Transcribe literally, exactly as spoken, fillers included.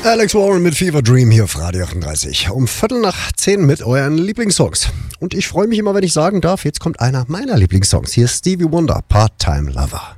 Alex Warren mit Fever Dream hier auf Radio achtunddreißig. Um Viertel nach zehn mit euren Lieblingssongs. Und ich freue mich immer, wenn ich sagen darf, jetzt kommt einer meiner Lieblingssongs. Hier ist Stevie Wonder, Part-Time Lover.